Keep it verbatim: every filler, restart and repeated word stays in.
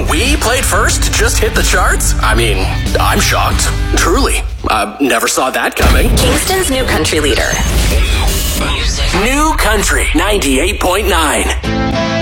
We played first to just hit the charts? I mean, I'm shocked. Truly. Uh, never saw that coming. Kingston's new country leader. New Country ninety-eight point nine.